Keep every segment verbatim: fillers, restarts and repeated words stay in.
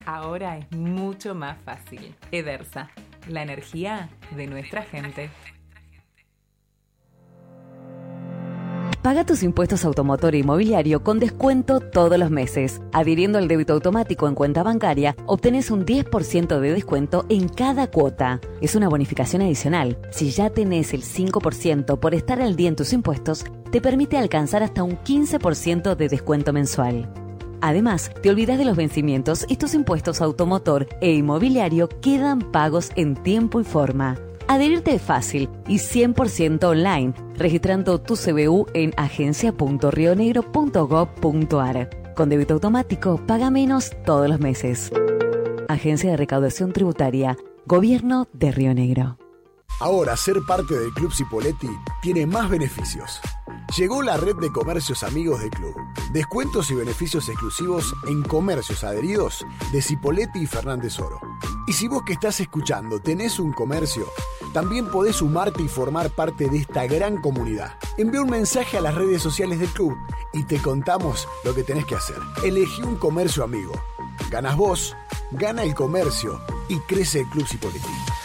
Ahora es mucho más fácil. Edersa, la energía de nuestra gente. Paga tus impuestos automotor e inmobiliario con descuento todos los meses. Adhiriendo al débito automático en cuenta bancaria, obtenés un diez por ciento de descuento en cada cuota. Es una bonificación adicional. Si ya tenés el cinco por ciento por estar al día en tus impuestos, te permite alcanzar hasta un quince por ciento de descuento mensual. Además, te olvidas de los vencimientos y tus impuestos automotor e inmobiliario quedan pagos en tiempo y forma. Adherirte es fácil y cien por ciento online, registrando tu C B U en agencia punto rionegro punto gob punto ar. Con débito automático, paga menos todos los meses. Agencia de Recaudación Tributaria, Gobierno de Río Negro. Ahora ser parte del Club Cipolletti tiene más beneficios. Llegó la red de comercios amigos del club. Descuentos y beneficios exclusivos en comercios adheridos de Cipolletti y Fernández Oro. Y si vos que estás escuchando tenés un comercio, también podés sumarte y formar parte de esta gran comunidad. Envía un mensaje a las redes sociales del club y te contamos lo que tenés que hacer. Elegí un comercio amigo. Ganas vos, gana el comercio y crece el Club Cipolletti.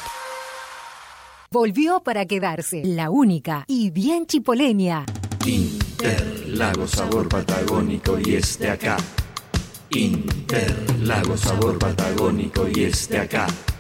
Volvió para quedarse, la única y bien chipoleña. Interlagos sabor patagónico y este acá. Interlagos sabor patagónico y este acá.